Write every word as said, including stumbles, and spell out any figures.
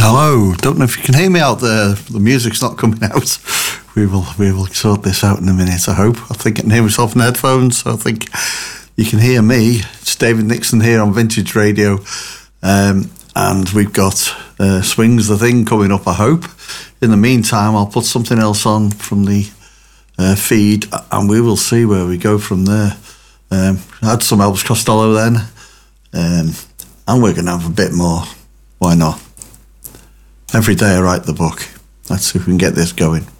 Hello, don't know if you can hear me out there. The music's not coming out. We will we will sort this out in a minute, I hope. I think I can hear myself in headphones, so I think you can hear me. It's David Nixon here on Vintage Radio. Um, and we've got uh, Swings the Thing coming up, I hope. In the meantime, I'll put something else on from the uh, feed, and we will see where we go from there. Um, I had some Elvis Costello then, um, and we're going to have a bit more. Why not? Every day I write the book. Let's see if we can get this going.